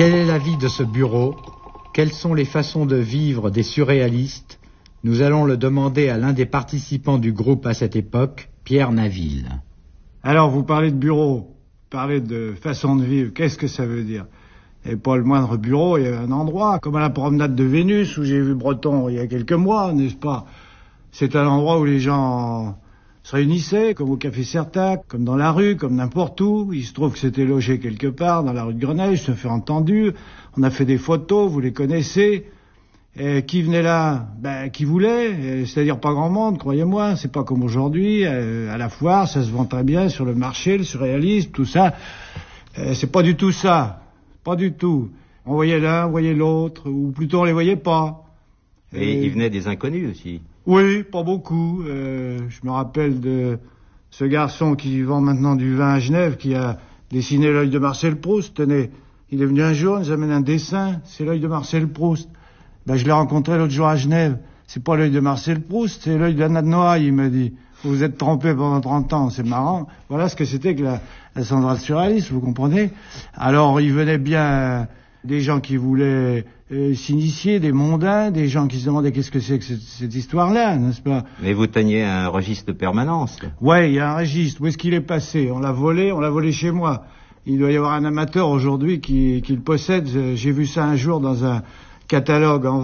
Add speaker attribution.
Speaker 1: Quelle est la vie de ce bureau? Quelles sont les façons de vivre des surréalistes? Nous allons le demander à l'un des participants du groupe à cette époque, Pierre Naville.
Speaker 2: Alors, vous parlez de bureau, vous parlez de façon de vivre, qu'est-ce que ça veut dire? Et pas le moindre bureau, il y a un endroit, comme à la promenade de Vénus, où j'ai vu Breton il y a quelques mois, n'est-ce pas? C'est un endroit où les gens se réunissaient, comme au Café Certac, comme dans la rue, comme n'importe où. Il se trouve que c'était logé quelque part, dans la rue de Grenelle, je me fais entendu. On a fait des photos, vous les connaissez. Et qui venait là? Qui voulait, c'est-à-dire pas grand monde, croyez-moi. C'est pas comme aujourd'hui, à la foire, ça se vend très bien, sur le marché, le surréalisme, tout ça. C'est pas du tout ça. Pas du tout. On voyait l'un, on voyait l'autre, ou plutôt on les voyait pas.
Speaker 3: Et il venait des inconnus aussi.
Speaker 2: Oui, pas beaucoup. Je me rappelle de ce garçon qui vend maintenant du vin à Genève, qui a dessiné l'œil de Marcel Proust. Tenez, il est venu un jour, il nous amène un dessin, c'est l'œil de Marcel Proust. Je l'ai rencontré l'autre jour à Genève. C'est pas l'œil de Marcel Proust, c'est l'œil d'Anna de Noailles, il me dit. Vous vous êtes trompé pendant 30 ans, c'est marrant. Voilà ce que c'était que la centrale surréaliste, vous comprenez? Alors, il venait bien des gens qui voulaient s'initier, des mondains, des gens qui se demandaient qu'est-ce que c'est que cette histoire-là, n'est-ce pas?
Speaker 3: Mais vous teniez un registre de permanence.
Speaker 2: Ouais, il y a un registre. Où est-ce qu'il est passé? On l'a volé chez moi. Il doit y avoir un amateur aujourd'hui qui le possède. J'ai vu ça un jour dans un catalogue en